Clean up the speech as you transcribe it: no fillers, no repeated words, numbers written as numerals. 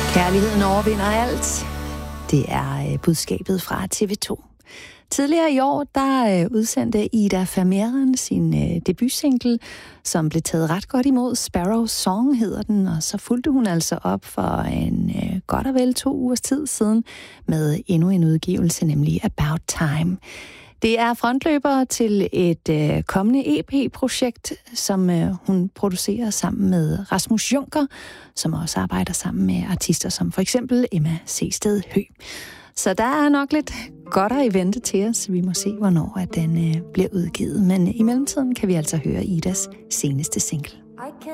Kærligheden overvinder alt. Det er budskabet fra TV2. Tidligere i år, der udsendte Ida Vermeeren sin debutsingle, som blev taget ret godt imod. Sparrow Song hedder den, og så fulgte hun altså op for en godt og vel 2 ugers tid siden med endnu en udgivelse, nemlig About Time. Det er frontløber til et kommende EP-projekt, som hun producerer sammen med Rasmus Junker, som også arbejder sammen med artister som for eksempel Emma Seested Høgh. Så der er nok lidt godtere i vente til os. Vi må se, hvornår at den bliver udgivet. Men i mellemtiden kan vi altså høre Idas seneste single.